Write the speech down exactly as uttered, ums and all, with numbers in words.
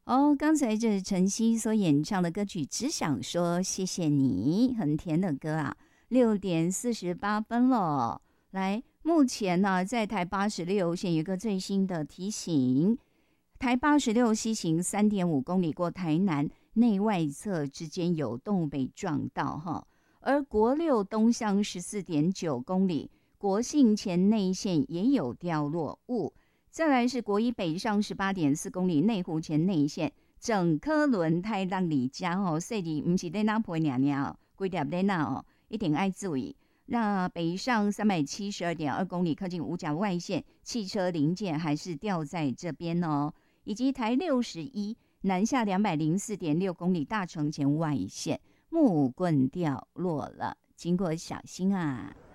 哦，刚才这是陈曦所演唱的歌曲《只想说谢谢你》，很甜的歌啊。六点四十八分了，来，目前呢、在台八十六线有一个最新的提醒，台八十六西行三点五公里过台南内外侧之间有动物被撞到哈，而国六东向十四点九公里，国姓前内线也有掉落物。再来是国一北上十八点四公里内湖前内线，整颗轮胎让你家哦，细里不是在那陪娘娘，规条在那哦，一定爱注意。那北上三百七十二点二公里，靠近五甲外线，汽车零件还是掉在这边哦。以及台六十一南下两百零四点六公里，大城前外线木棍掉落了，经过小心啊。